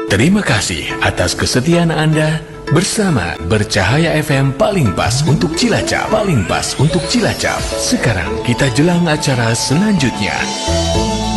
Terima kasih atas kesetiaan Anda bersama Bercahaya FM paling pas untuk Cilacap. Paling pas untuk Cilacap. Sekarang kita jelang acara selanjutnya.